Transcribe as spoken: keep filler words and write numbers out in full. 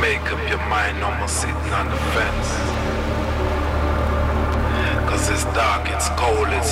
make up your mind, no more sitting on the fence. Cause it's dark, it's cold, it's